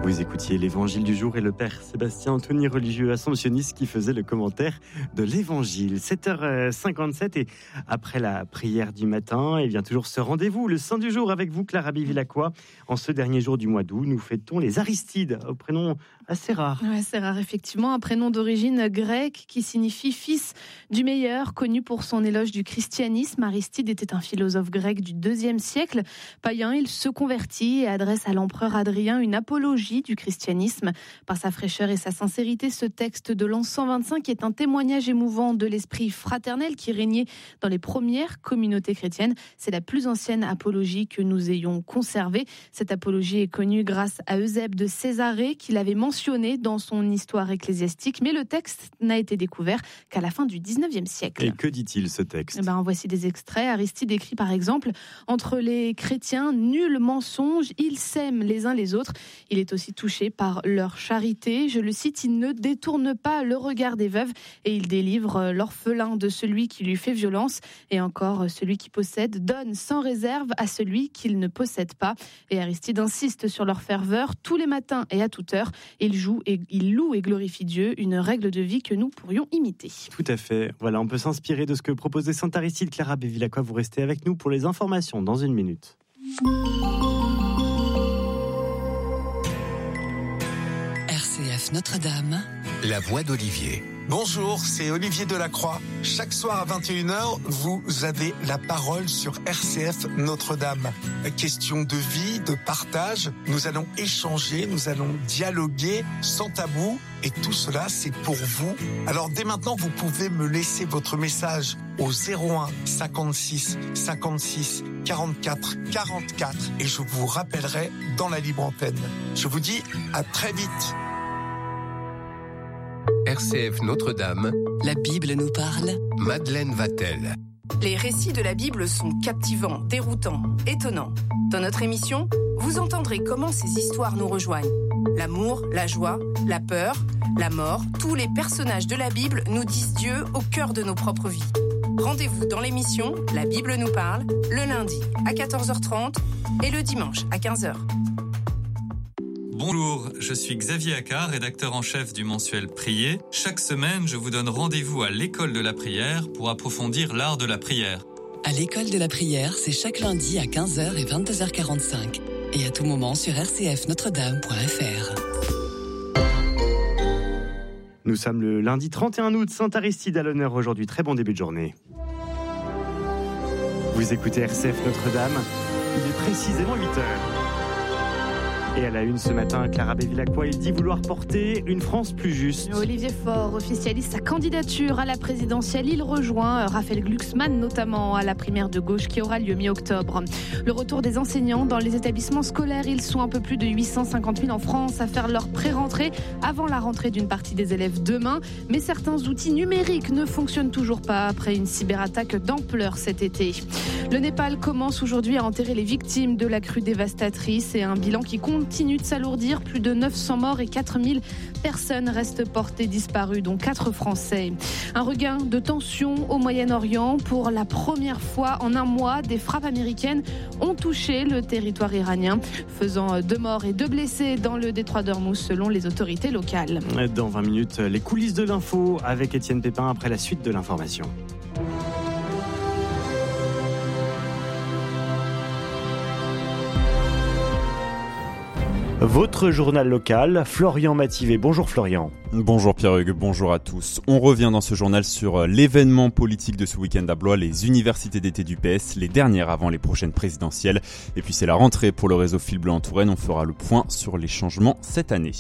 Vous écoutiez l'Évangile du jour et le Père Sébastien Anthony, religieux assomptionniste, qui faisait le commentaire de l'Évangile. 7h57 et après la prière du matin, il vient toujours ce rendez-vous, le Saint du jour avec vous, Clara Bévilacqua. En ce dernier jour du mois d'août, nous fêtons les Aristides, au prénom assez rare. Ouais, c'est rare, effectivement. Un prénom d'origine grecque qui signifie fils du meilleur, connu pour son éloge du christianisme. Aristide était un philosophe grec du IIe siècle. Païen, il se convertit et adresse à l'empereur Adrien une apologie du christianisme. Par sa fraîcheur et sa sincérité, ce texte de l'an 125 est un témoignage émouvant de l'esprit fraternel qui régnait dans les premières communautés chrétiennes. C'est la plus ancienne apologie que nous ayons conservée. Cette apologie est connue grâce à Eusèbe de Césarée, qui l'avait mentionné dans son histoire ecclésiastique, mais le texte n'a été découvert qu'à la fin du 19e siècle. Et que dit-il, ce texte ? Voici des extraits. Aristide écrit par exemple: « Entre les chrétiens, nul mensonge, ils s'aiment les uns les autres. » Il est aussi touché par leur charité. Je le cite: « Il ne détourne pas le regard des veuves et il délivre l'orphelin de celui qui lui fait violence. Et encore, celui qui possède donne sans réserve à celui qu'il ne possède pas. » Et Aristide insiste sur leur ferveur tous les matins et à toute heure. Il loue et glorifie Dieu, une règle de vie que nous pourrions imiter. Tout à fait. Voilà, on peut s'inspirer de ce que proposait Saint Aristide. Clara Bévilacqua, vous restez avec nous pour les informations dans une minute. RCF Notre-Dame, la voix d'Olivier. Bonjour, c'est Olivier Delacroix. Chaque soir à 21h, vous avez la parole sur RCF Notre-Dame. Question de vie, de partage. Nous allons échanger, nous allons dialoguer sans tabou. Et tout cela, c'est pour vous. Alors dès maintenant, vous pouvez me laisser votre message au 01 56 56 44 44 et je vous rappellerai dans la libre antenne. Je vous dis à très vite. RCF Notre-Dame, la Bible nous parle. Madeleine Vatel. Les récits de la Bible sont captivants, déroutants, étonnants. Dans notre émission, vous entendrez comment ces histoires nous rejoignent. L'amour, la joie, la peur, la mort, tous les personnages de la Bible nous disent Dieu au cœur de nos propres vies. Rendez-vous dans l'émission La Bible nous parle, le lundi à 14h30 et le dimanche à 15h. Bonjour, je suis Xavier Accard, rédacteur en chef du mensuel Prier. Chaque semaine, je vous donne rendez-vous à l'école de la prière pour approfondir l'art de la prière. À l'école de la prière, c'est chaque lundi à 15h et 22h45. Et à tout moment sur rcfnotredame.fr. Nous sommes le lundi 31 août, Saint Aristide à l'honneur aujourd'hui. Très bon début de journée. Vous écoutez RCF Notre-Dame, il est précisément 8h. Et à la une ce matin, Clara Bévilacqua, il dit vouloir porter une France plus juste. Olivier Faure officialise sa candidature à la présidentielle. Il rejoint Raphaël Glucksmann, notamment à la primaire de gauche qui aura lieu mi-octobre. Le retour des enseignants dans les établissements scolaires. Ils sont un peu plus de 850 000 en France à faire leur pré-rentrée avant la rentrée d'une partie des élèves demain. Mais certains outils numériques ne fonctionnent toujours pas après une cyberattaque d'ampleur cet été. Le Népal commence aujourd'hui à enterrer les victimes de la crue dévastatrice et un bilan qui continue de s'alourdir. Plus de 900 morts et 4000 personnes restent portées disparues, dont 4 Français. Un regain de tension au Moyen-Orient. Pour la première fois en un mois, des frappes américaines ont touché le territoire iranien, faisant 2 morts et 2 blessés dans le détroit d'Ormuz, selon les autorités locales. Dans 20 minutes, les coulisses de l'info avec Étienne Pépin après la suite de l'information. Votre journal local, Florian Mathivet. Bonjour Florian. Bonjour Pierre-Hugues, bonjour à tous. On revient dans ce journal sur l'événement politique de ce week-end à Blois, les universités d'été du PS, les dernières avant les prochaines présidentielles. Et puis c'est la rentrée pour le réseau Fil Bleu en Touraine. On fera le point sur les changements cette année.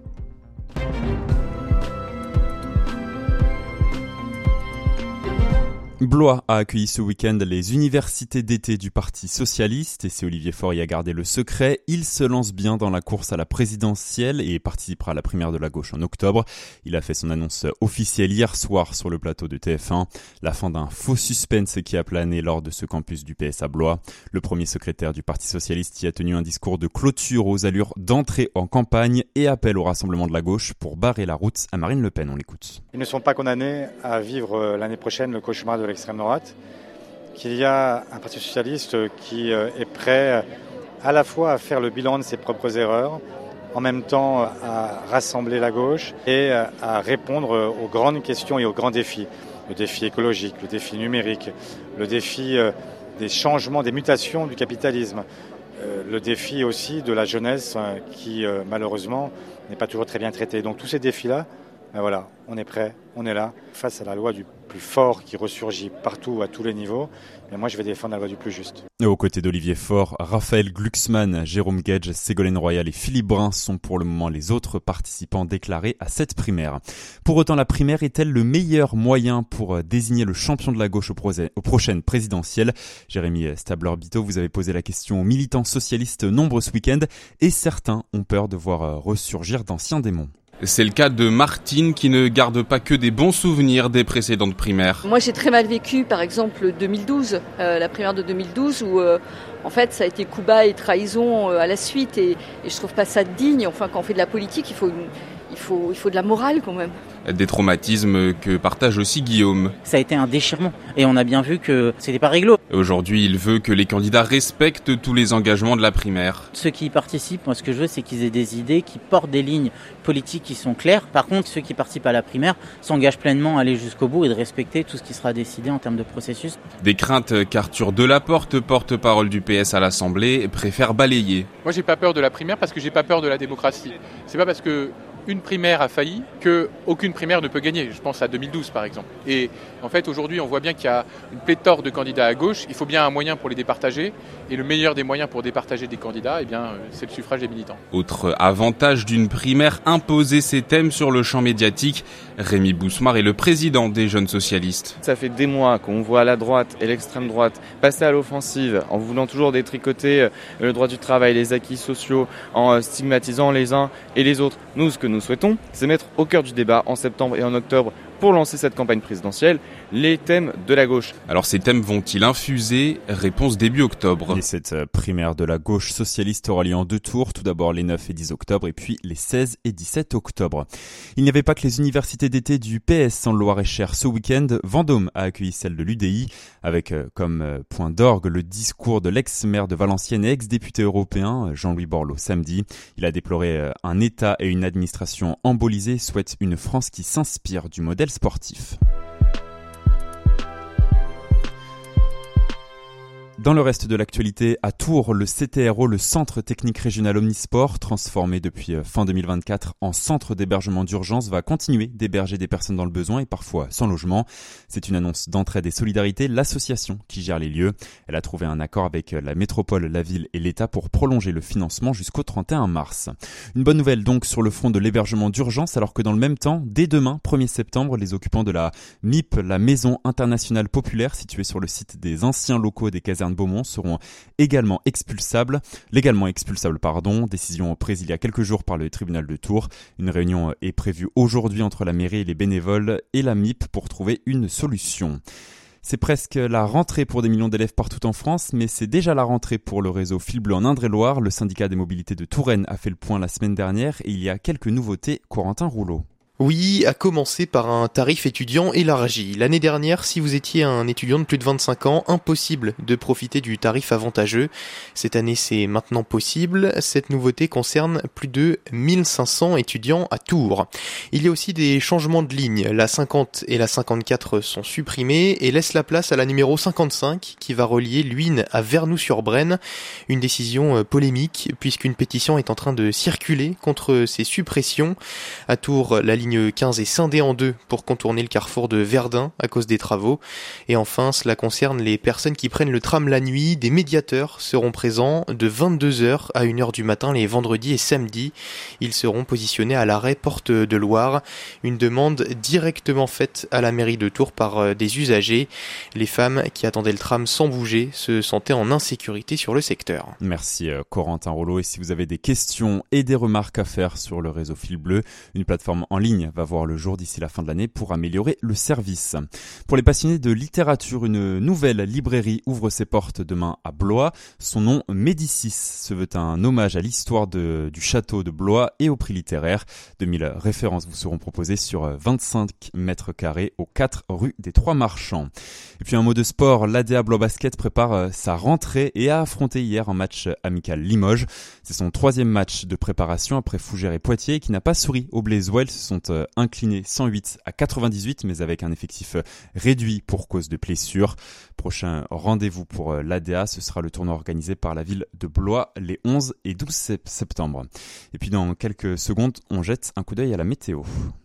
Blois a accueilli ce week-end les universités d'été du Parti Socialiste et c'est Olivier Faure qui a gardé le secret. Il se lance bien dans la course à la présidentielle et participera à la primaire de la gauche en octobre. Il a fait son annonce officielle hier soir sur le plateau de TF1. La fin d'un faux suspense qui a plané lors de ce campus du PS à Blois. Le premier secrétaire du Parti Socialiste y a tenu un discours de clôture aux allures d'entrée en campagne et appel au rassemblement de la gauche pour barrer la route à Marine Le Pen. On l'écoute. Ils ne sont pas condamnés à vivre l'année prochaine le cauchemar de l'extrême droite, qu'il y a un Parti socialiste qui est prêt à la fois à faire le bilan de ses propres erreurs en même temps à rassembler la gauche et à répondre aux grandes questions et aux grands défis. Le défi écologique, le défi numérique, le défi des changements, des mutations du capitalisme, le défi aussi de la jeunesse qui malheureusement n'est pas toujours très bien traitée. Donc tous ces défis-là, ben voilà, on est prêt, on est là, face à la loi du plus fort qui ressurgit partout, à tous les niveaux. Et moi, je vais défendre la loi du plus juste. Et aux côtés d'Olivier Faure, Raphaël Glucksmann, Jérôme Gage, Ségolène Royal et Philippe Brun sont pour le moment les autres participants déclarés à cette primaire. Pour autant, la primaire est-elle le meilleur moyen pour désigner le champion de la gauche aux prochaines présidentielles ? Jérémy Stabler-Bito, vous avez posé la question aux militants socialistes nombreux ce week-end et certains ont peur de voir ressurgir d'anciens démons. C'est le cas de Martine qui ne garde pas que des bons souvenirs des précédentes primaires. Moi j'ai très mal vécu par exemple 2012, la primaire de 2012 où en fait ça a été coup bas et trahison à la suite et je trouve pas ça digne. Enfin quand on fait de la politique il faut de la morale quand même. Des traumatismes que partage aussi Guillaume. Ça a été un déchirement et on a bien vu que c'était pas réglo. Aujourd'hui, il veut que les candidats respectent tous les engagements de la primaire. Ceux qui y participent, moi ce que je veux c'est qu'ils aient des idées, qui portent des lignes politiques qui sont claires. Par contre, ceux qui participent à la primaire s'engagent pleinement à aller jusqu'au bout et de respecter tout ce qui sera décidé en termes de processus. Des craintes qu'Arthur Delaporte, porte-parole du PS à l'Assemblée, préfère balayer. Moi j'ai pas peur de la primaire parce que j'ai pas peur de la démocratie. C'est pas parce que une primaire a failli qu'aucune primaire ne peut gagner. Je pense à 2012 par exemple. Et en fait aujourd'hui on voit bien qu'il y a une pléthore de candidats à gauche. Il faut bien un moyen pour les départager. Et le meilleur des moyens pour départager des candidats, c'est le suffrage des militants. Autre avantage d'une primaire, imposer ses thèmes sur le champ médiatique. Rémi Bousmar est le président des Jeunes Socialistes. Ça fait des mois qu'on voit la droite et l'extrême droite passer à l'offensive en voulant toujours détricoter le droit du travail, les acquis sociaux, en stigmatisant les uns et les autres. Nous, ce que nous souhaitons, c'est mettre au cœur du débat en septembre et en octobre pour lancer cette campagne présidentielle, les thèmes de la gauche. Alors ces thèmes vont-ils infuser ? Réponse début octobre. Et cette primaire de la gauche socialiste aura lieu en 2 tours, tout d'abord les 9 et 10 octobre et puis les 16 et 17 octobre. Il n'y avait pas que les universités d'été du PS en Loir-et-Cher ce week-end. Vendôme a accueilli celle de l'UDI avec comme point d'orgue le discours de l'ex-maire de Valenciennes et ex-député européen Jean-Louis Borloo samedi. Il a déploré un État et une administration embolisés, souhaite une France qui s'inspire du modèle sportif. Dans le reste de l'actualité, à Tours, le CTRO, le Centre Technique Régional Omnisport, transformé depuis fin 2024 en centre d'hébergement d'urgence, va continuer d'héberger des personnes dans le besoin et parfois sans logement. C'est une annonce d'entraide et solidarité, l'association qui gère les lieux. Elle a trouvé un accord avec la métropole, la ville et l'État pour prolonger le financement jusqu'au 31 mars. Une bonne nouvelle donc sur le front de l'hébergement d'urgence, alors que dans le même temps, dès demain, 1er septembre, les occupants de la MIP, la Maison Internationale Populaire, située sur le site des anciens locaux des casernes Beaumont, seront légalement expulsables, décision prise il y a quelques jours par le tribunal de Tours. Une réunion est prévue aujourd'hui entre la mairie et les bénévoles et la MIP pour trouver une solution. C'est presque la rentrée pour des millions d'élèves partout en France, mais c'est déjà la rentrée pour le réseau Fil Bleu en Indre-et-Loire. Le syndicat des mobilités de Touraine a fait le point la semaine dernière et il y a quelques nouveautés. Corentin Rouleau. Oui, à commencer par un tarif étudiant élargi. L'année dernière, si vous étiez un étudiant de plus de 25 ans, impossible de profiter du tarif avantageux. Cette année, c'est maintenant possible. Cette nouveauté concerne plus de 1500 étudiants à Tours. Il y a aussi des changements de ligne. La 50 et la 54 sont supprimées et laissent la place à la numéro 55 qui va relier Luynes à Vernoux-sur-Brenne. Une décision polémique puisqu'une pétition est en train de circuler contre ces suppressions. À Tours, la ligne 15 est scindée en deux pour contourner le carrefour de Verdun à cause des travaux. Et enfin, cela concerne les personnes qui prennent le tram la nuit. Des médiateurs seront présents de 22h à 1h du matin les vendredis et samedis. Ils seront positionnés à l'arrêt Porte de Loire. Une demande directement faite à la mairie de Tours par des usagers. Les femmes qui attendaient le tram sans bouger se sentaient en insécurité sur le secteur. Merci Corentin Rouleau. Et si vous avez des questions et des remarques à faire sur le réseau Fil Bleu, une plateforme en ligne ligne va voir le jour d'ici la fin de l'année pour améliorer le service. Pour les passionnés de littérature, une nouvelle librairie ouvre ses portes demain à Blois. Son nom, Médicis, se veut un hommage à l'histoire du château de Blois et au prix littéraire. 2000 références vous seront proposées sur 25 mètres carrés aux 4 rue des Trois Marchands. Et puis un mot de sport, l'ADA Blois Basket prépare sa rentrée et a affronté hier un match amical Limoges. C'est son 3e match de préparation après Fougères et Poitiers qui n'a pas souri aux Blésois. Ils se sont inclinés 108-98 mais avec un effectif réduit pour cause de blessures. Prochain rendez-vous pour l'ADA, ce sera le tournoi organisé par la ville de Blois les 11 et 12 septembre. Et puis dans quelques secondes, on jette un coup d'œil à la météo.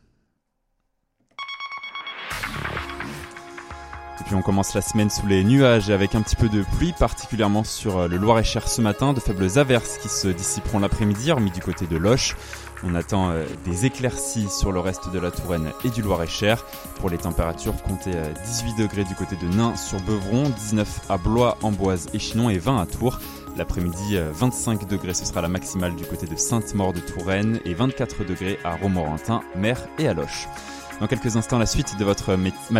Et puis on commence la semaine sous les nuages et avec un petit peu de pluie, particulièrement sur le Loir-et-Cher ce matin. De faibles averses qui se dissiperont l'après-midi, hormis du côté de Loches. On attend des éclaircies sur le reste de la Touraine et du Loir-et-Cher. Pour les températures, comptez 18 degrés du côté de Nain sur Beuvron, 19 à Blois, Amboise et Chinon et 20 à Tours. L'après-midi, 25 degrés, ce sera la maximale du côté de Sainte-Maure de Touraine et 24 degrés à Romorantin, Mer et à Loches. Dans quelques instants, la suite de votre